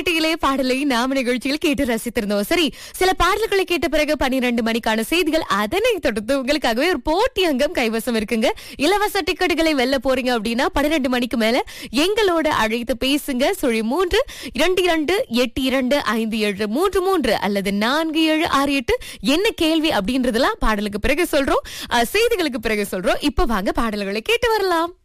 வீட்டிலே பாடலை நாம நிகழ்ச்சியில் கேட்டு ரசித்திருந்தோம். சரி, சில பாடல்களை கேட்ட பிறகு 12 மணிக்கான செய்திகள். அதனை தொடர்ந்து உங்களுக்காகவே ஒரு போட்டி அங்கம் கைவசம் இருக்குங்க. இலவச டிக்கெட்டுகளை வெல்ல போறீங்க அப்படின்னா 12 மணிக்கு மேல எங்களோட அழைத்து பேசுங்க. 322825733 அல்லது 4768 என்ன கேள்வி அப்படின்றதெல்லாம் பாடலுக்கு பிறகு சொல்றோம், செய்திகளுக்கு பிறகு சொல்றோம். இப்ப வாங்க பாடல்களை கேட்டு வரலாம்.